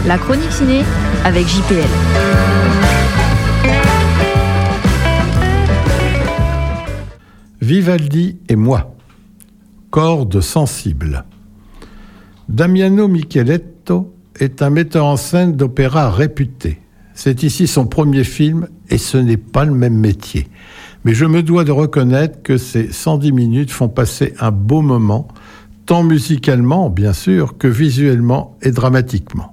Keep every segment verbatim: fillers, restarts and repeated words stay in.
La chronique ciné avec J P L. Vivaldi et moi. Corde sensible. Damiano Micheletto est un metteur en scène d'opéra réputé. C'est ici son premier film et ce n'est pas le même métier. Mais je me dois de reconnaître que ces cent dix minutes font passer un beau moment, tant musicalement, bien sûr, que visuellement et dramatiquement.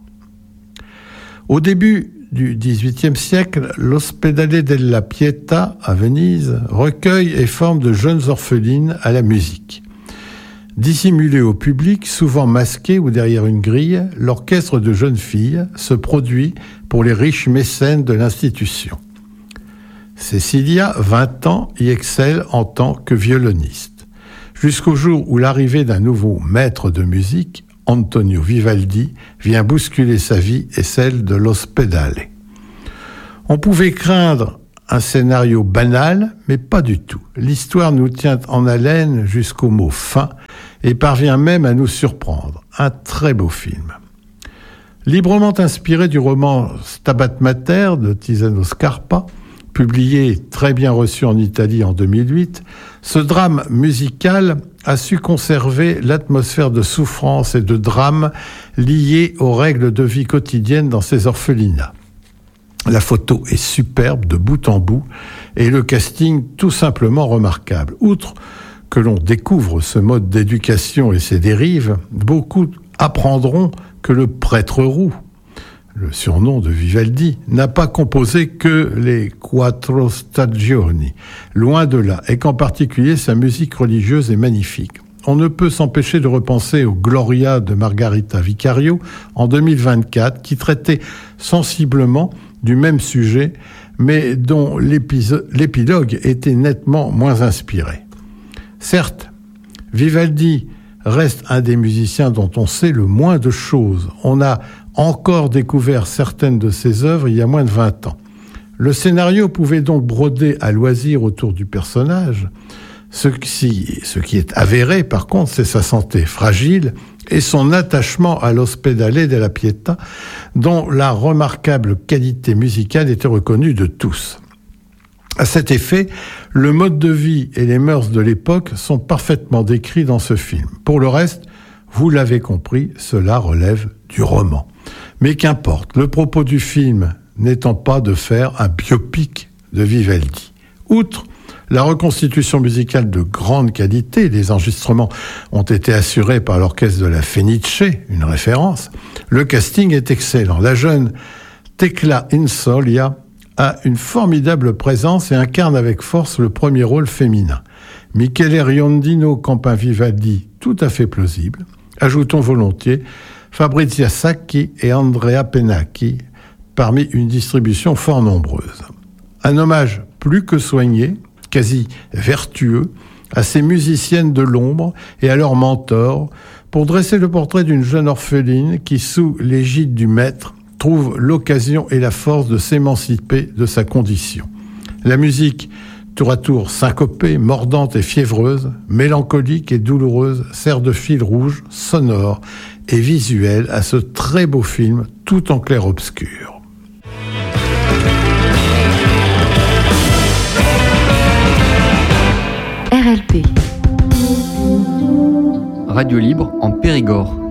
Au début du dix-huitième siècle, l'Ospedale della Pietà, à Venise, recueille et forme de jeunes orphelines à la musique. Dissimulé au public, souvent masqué ou derrière une grille, l'orchestre de jeunes filles se produit pour les riches mécènes de l'institution. Cecilia, vingt ans, y excelle en tant que violoniste, jusqu'au jour où l'arrivée d'un nouveau maître de musique, Antonio Vivaldi, vient bousculer sa vie et celle de l'Ospedale. On pouvait craindre un scénario banal, mais pas du tout. L'histoire nous tient en haleine jusqu'au mot fin et parvient même à nous surprendre. Un très beau film. Librement inspiré du roman Stabat Mater de Tiziano Scarpa, publié et très bien reçu en Italie en deux mille huit, ce drame musical a su conserver l'atmosphère de souffrance et de drame liée aux règles de vie quotidienne dans ces orphelinats. La photo est superbe de bout en bout et le casting tout simplement remarquable. Outre que l'on découvre ce mode d'éducation et ses dérives, beaucoup apprendront que le prêtre roux, le surnom de Vivaldi, n'a pas composé que les Quattro Stagioni, loin de là, et qu'en particulier sa musique religieuse est magnifique. On ne peut s'empêcher de repenser au Gloria de Margarita Vicario en deux mille vingt-quatre, qui traitait sensiblement du même sujet, mais dont l'épilogue était nettement moins inspiré. Certes, Vivaldi reste un des musiciens dont on sait le moins de choses. On a encore découvert certaines de ses œuvres il y a moins de vingt ans. Le scénario pouvait donc broder à loisir autour du personnage. Ce qui, ce qui est avéré, par contre, c'est sa santé fragile et son attachement à l'Ospedale della Pietà, dont la remarquable qualité musicale était reconnue de tous. À cet effet, le mode de vie et les mœurs de l'époque sont parfaitement décrits dans ce film. Pour le reste, vous l'avez compris, cela relève du roman. Mais qu'importe, le propos du film n'étant pas de faire un biopic de Vivaldi. Outre la reconstitution musicale de grande qualité, les enregistrements ont été assurés par l'orchestre de la Fenice, une référence, le casting est excellent. La jeune Tecla Insolia a une formidable présence et incarne avec force le premier rôle féminin. Michele Riondino campe un Vivaldi tout à fait plausible. Ajoutons volontiers Fabrizia Sacchi et Andrea Pennacchi parmi une distribution fort nombreuse. Un hommage plus que soigné, quasi vertueux, à ces musiciennes de l'ombre et à leur mentor pour dresser le portrait d'une jeune orpheline qui, sous l'égide du maître, trouve l'occasion et la force de s'émanciper de sa condition. La musique, tour à tour syncopée, mordante et fiévreuse, mélancolique et douloureuse, sert de fil rouge, sonore et visuel à ce très beau film tout en clair-obscur. R L P. Radio libre en Périgord.